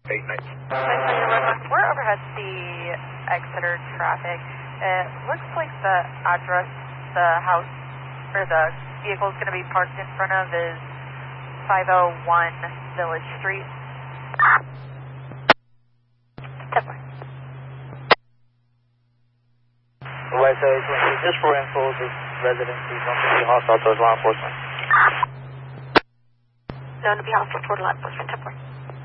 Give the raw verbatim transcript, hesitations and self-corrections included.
eight nine. We're overhead the Exeter traffic. It looks like the address the house or the vehicle is going to be parked in front of is five oh one Village Street. Temporary. West A twenty, just for info, this resident is known to be hostile towards law enforcement. Known to be hostile toward law enforcement. Temporary.